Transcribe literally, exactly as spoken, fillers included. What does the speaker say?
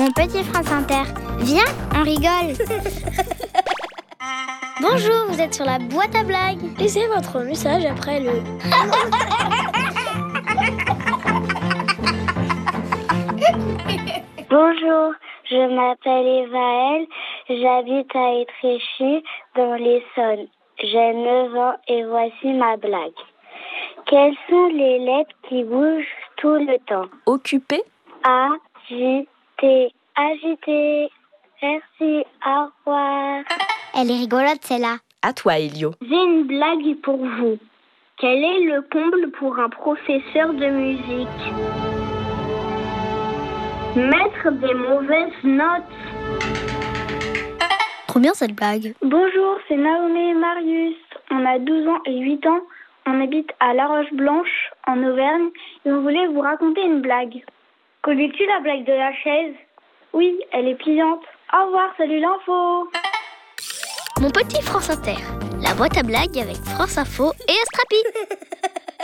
mon petit France Inter. Viens, on rigole. Bonjour, vous êtes sur la boîte à blagues. Laissez votre message après le... Bonjour, je m'appelle Evaëlle, j'habite à Étréchy dans l'Essonne. J'ai neuf ans et voici ma blague. Quelles sont les lettres qui bougent tout le temps? Occupé. Agité, agité. Merci, au revoir. Elle est rigolote celle-là. À toi, Elio. J'ai une blague pour vous. Quel est le comble pour un professeur de musique? Mettre des mauvaises notes. Trop bien cette blague. Bonjour, c'est Naomi et Marius. On a douze ans et huit ans. On habite à La Roche-Blanche, en Auvergne, et on voulait vous raconter une blague. Connais-tu la blague de la chaise? Oui, elle est pliante. Au revoir, salut l'info. Mon petit France Inter, la boîte à blagues avec France Info et Astrapi.